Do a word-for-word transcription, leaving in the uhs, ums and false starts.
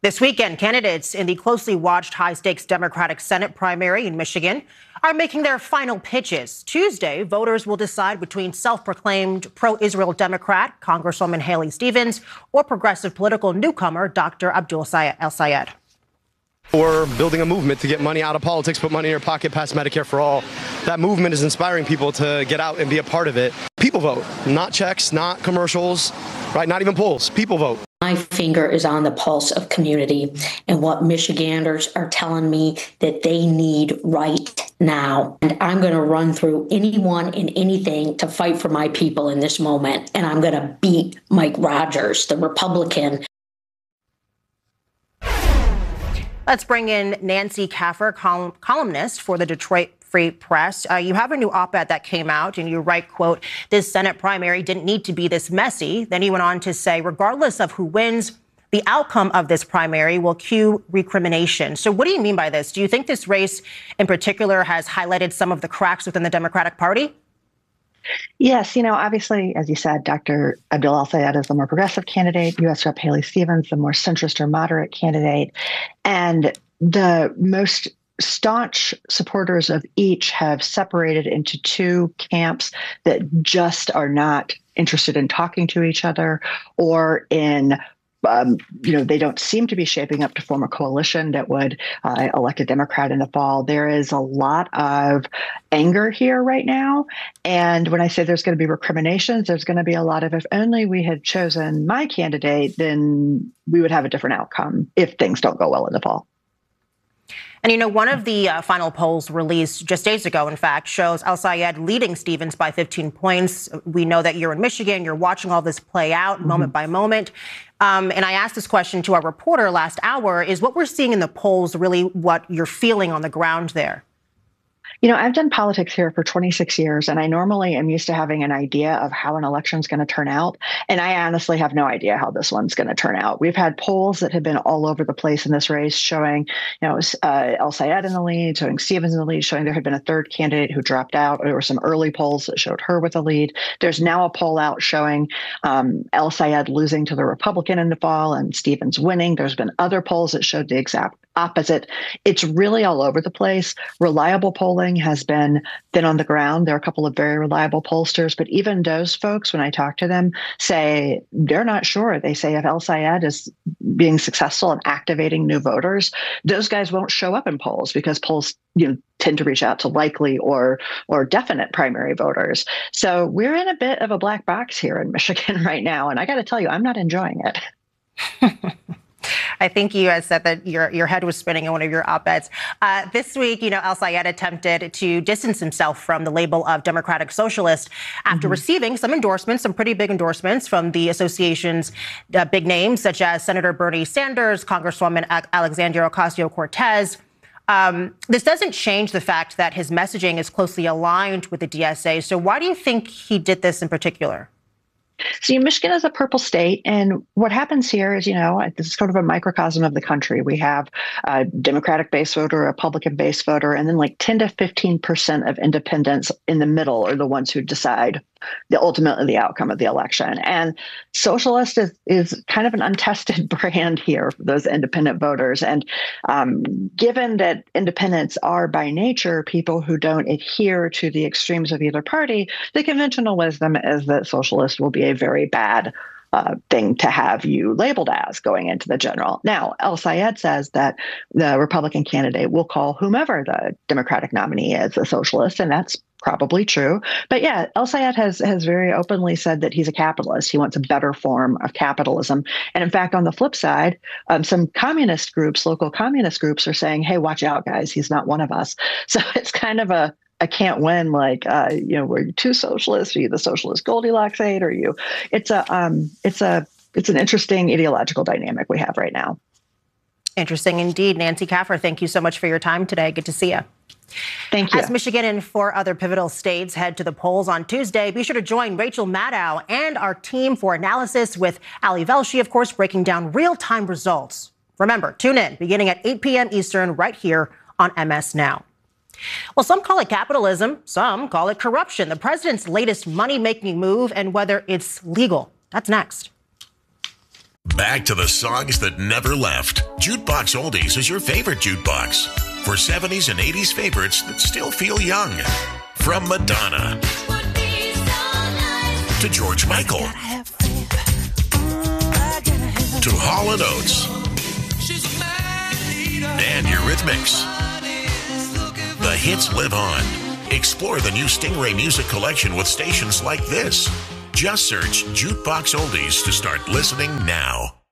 This weekend, candidates in the closely watched high-stakes Democratic Senate primary in Michigan are making their final pitches. Tuesday, voters will decide between self-proclaimed pro-Israel Democrat Congresswoman Haley Stevens or progressive political newcomer Doctor Abdul El-Sayed. We're building a movement to get money out of politics, put money in your pocket, pass Medicare for all. That movement is inspiring people to get out and be a part of it. People vote, not checks, not commercials, right? Not even polls. People vote. My finger is on the pulse of community and what Michiganders are telling me that they need right now. And I'm going to run through anyone and anything to fight for my people in this moment. And I'm going to beat Mike Rogers, the Republican. Let's bring in Nancy Kaffer, column, columnist for the Detroit Free Press. Uh, you have a new op-ed that came out and you write, quote, "This Senate primary didn't need to be this messy." Then you went on to say, regardless of who wins, the outcome of this primary will cue recrimination. So what do you mean by this? Do you think this race in particular has highlighted some of the cracks within the Democratic Party? Yes, you know, obviously, as you said, Doctor Abdul El-Sayed is the more progressive candidate, U S Rep Haley Stevens, the more centrist or moderate candidate. And the most staunch supporters of each have separated into two camps that just are not interested in talking to each other or in Um, you know, they don't seem to be shaping up to form a coalition that would uh, elect a Democrat in the fall. There is a lot of anger here right now. And when I say there's going to be recriminations, there's going to be a lot of, if only we had chosen my candidate, then we would have a different outcome if things don't go well in the fall. And, you know, one of the uh, final polls released just days ago, in fact, shows El-Sayed leading Stevens by fifteen points. We know that you're in Michigan. You're watching all this play out mm-hmm. moment by moment. Um, and I asked this question to our reporter last hour. Is what we're seeing in the polls really what you're feeling on the ground there? You know, I've done politics here for twenty-six years, and I normally am used to having an idea of how an election is going to turn out. And I honestly have no idea how this one's going to turn out. We've had polls that have been all over the place in this race showing, you know, uh, El-Sayed in the lead, showing Stevens in the lead, showing there had been a third candidate who dropped out. There were some early polls that showed her with a lead. There's now a poll out showing um, El-Sayed losing to the Republican in the fall and Stevens winning. There's been other polls that showed the exact opposite. It's really all over the place. Reliable polling has been thin on the ground. There are a couple of very reliable pollsters, but even those folks, when I talk to them, say they're not sure. They say if El-Sayed is being successful in activating new voters, those guys won't show up in polls because polls, you know, tend to reach out to likely or or definite primary voters. So we're in a bit of a black box here in Michigan right now, and I got to tell you, I'm not enjoying it. I think you had said that your your head was spinning in one of your op-eds. Uh, this week, you know, El-Sayed attempted to distance himself from the label of Democratic Socialist after mm-hmm. receiving some endorsements, some pretty big endorsements from the association's uh, big names, such as Senator Bernie Sanders, Congresswoman Alexandria Ocasio-Cortez. Um, this doesn't change the fact that his messaging is closely aligned with the D S A. So why do you think he did this in particular? So Michigan is a purple state, and what happens here is, you know, this is sort of a microcosm of the country. We have a Democratic base voter, a Republican base voter, and then like ten to fifteen percent of independents in the middle are the ones who decide the ultimately the outcome of the election. And socialist is, is kind of an untested brand here for those independent voters. And um, given that independents are by nature people who don't adhere to the extremes of either party, the conventional wisdom is that socialist will be a very bad Uh, thing to have you labeled as going into the general. Now, El-Sayed says that the Republican candidate will call whomever the Democratic nominee is a socialist, and that's probably true. But yeah, El-Sayed has has very openly said that he's a capitalist. He wants a better form of capitalism. And in fact, on the flip side, um, some communist groups, local communist groups are saying, hey, watch out, guys, he's not one of us. So it's kind of a I can't win. Like, uh, you know, were you too socialist? Are you the socialist Goldilocks aid? Or you? It's a, um, it's a, it's an interesting ideological dynamic we have right now. Interesting indeed. Nancy Kaffer, thank you so much for your time today. Good to see you. Thank you. As Michigan and four other pivotal states head to the polls on Tuesday, be sure to join Rachel Maddow and our team for analysis with Ali Velshi, of course, breaking down real-time results. Remember, tune in beginning at eight p.m. Eastern right here on M S Now. Well, some call it capitalism. Some call it corruption. The president's latest money-making move and whether it's legal. That's next. Back to the songs that never left. Jukebox Oldies is your favorite jukebox for seventies and eighties favorites that still feel young. From Madonna to George Michael to Hall and Oates and Eurythmics. The hits live on. Explore the new Stingray Music Collection with stations like this. Just search Jukebox Oldies to start listening now.